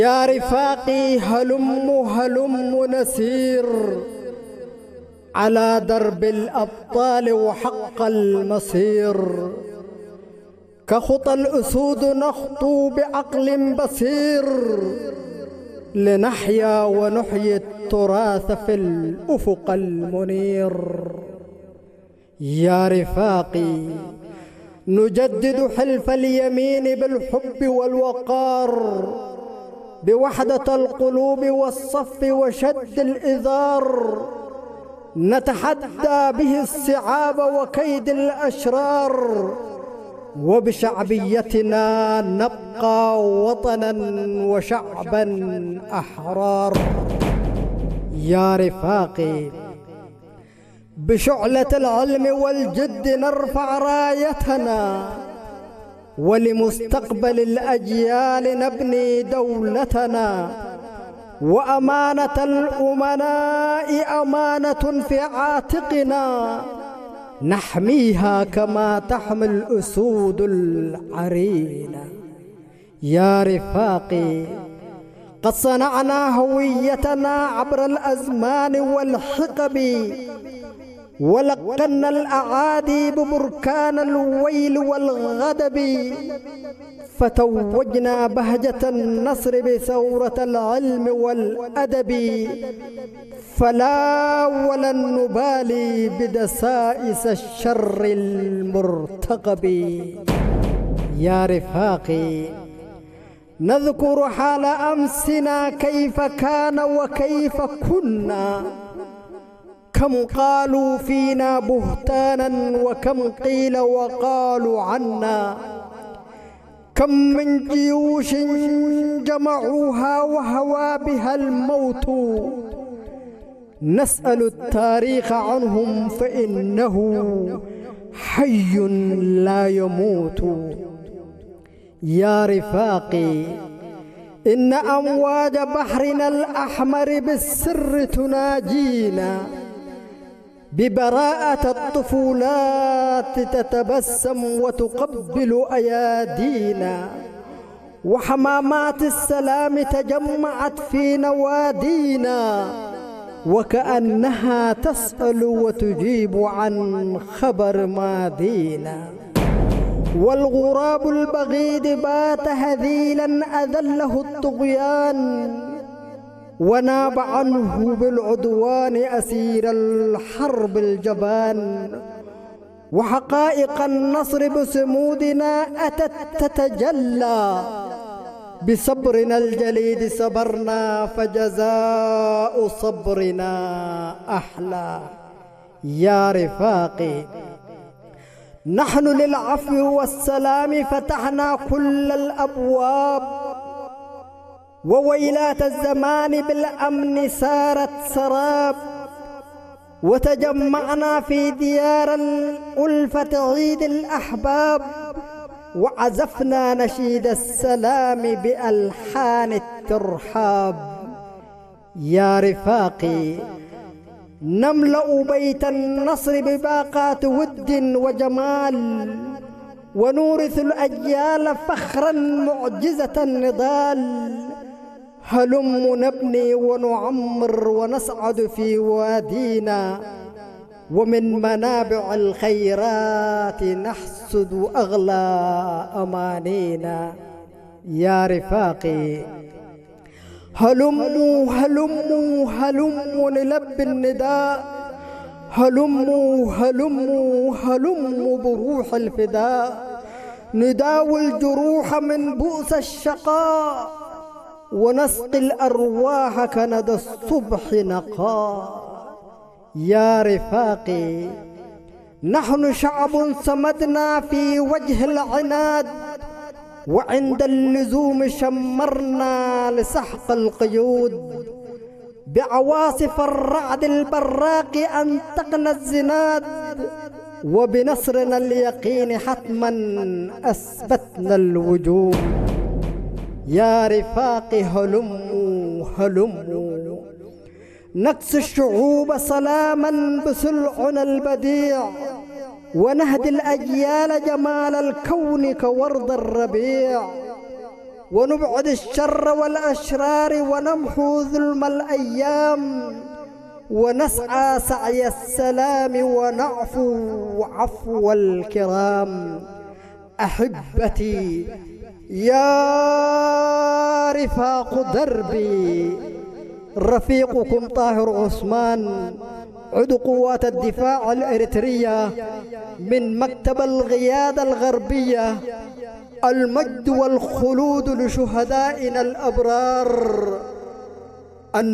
يا رفاقي هلم نسير على درب الأبطال وحق المصير، كخطى الأسود نخطو بعقل بصير، لنحيا ونحيي التراث في الأفق المنير. يا رفاقي نجدد حلف اليمين بالحب والوقار، بوحدة القلوب والصف وشد الإزار، نتحدى به الصعاب وكيد الأشرار، وبشعبيتنا نبقى وطنا وشعبا أحرار. يا رفاقي بشعلة العلم والجد نرفع رايتنا، ولمستقبل الأجيال نبني دولتنا، وأمانة الأمناء أمانة في عاتقنا، نحميها كما تحمي الأسود العرينة. يا رفاقي قد صنعنا هويتنا عبر الأزمان والحقب، ولقنا الأعادي ببركان الويل والغضب، فتوجنا بهجة النصر بثورة العلم والأدب، فلا ولن نبالي بدسائس الشر المرتقب. يا رفاقي نذكر حال أمسنا كيف كان وكيف كنا، كم قالوا فينا بهتانا وكم قيل وقالوا عنا، كم من جيوش جمعوها وهوى بها الموت، نسأل التاريخ عنهم فإنه حي لا يموت. يا رفاقي إن أمواج بحرنا الأحمر بالسر تناجينا، ببراءة الطفولات تتبسم وتقبل أيادينا، وحمامات السلام تجمعت في نوادينا، وكأنها تسأل وتجيب عن خبر ماضينا. والغراب البغيض بات هذيلا أذله الطغيان، وناب عنه بالعدوان أسير الحرب الجبان، وحقائق النصر بصمودنا أتت تتجلى، بصبرنا الجليد صبرنا فجزاء صبرنا أحلى. يا رفاقي نحن للعفو والسلام فتحنا كل الأبواب، وويلات الزمان بالأمن سارت سراب، وتجمعنا في ديار الألفة عيد الأحباب، وعزفنا نشيد السلام بألحان الترحاب. يا رفاقي نملأ بيت النصر بباقات ود وجمال، ونورث الأجيال فخرا معجزة النضال. هلم نبني ونعمر ونسعد في وادينا، ومن منابع الخيرات نحسد أغلى أمانينا. يا رفاقي هلموا هلموا هلموا نلبي النداء، هلموا هلموا هلموا بروح الفداء، نداوي الجروح من بؤس الشقاء، ونسقي الأرواح كندى الصبح نقاء. يا رفاقي نحن شعب صمدنا في وجه العناد، وعند اللزوم شمرنا لسحق القيود، بعواصف الرعد البراق أنطقنا الزناد، وبنصرنا اليقين حتما أثبتنا الوجود. يا رفاقي هلموا هلموا نكسي الشعوب سلاما بسلعنا البديع، ونهدي الأجيال جمال الكون كورد الربيع، ونبعد الشر والأشرار ونمحو ظلم الأيام ونسعى سعي السلام ونعفو عفو الكرام. أحبتي يا رفاق دربي، رفيقكم طاهر عثمان، عضو قوات الدفاع الإريترية من مكتب القيادة الغربية. المجد والخلود لشهدائنا الأبرار.